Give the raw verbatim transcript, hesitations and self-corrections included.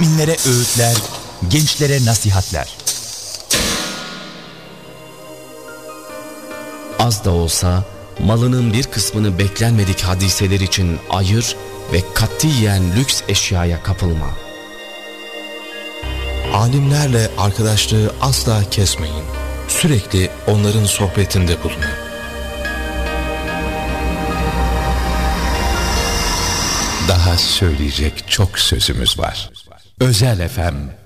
müminlere öğütler, gençlere nasihatler. Az da olsa malının bir kısmını beklenmedik hadiseler için ayır ve katiyen lüks eşyaya kapılma. Alimlerle arkadaşlığı asla kesmeyin. Sürekli onların sohbetinde bulunun. Daha söyleyecek çok sözümüz var. Özel F M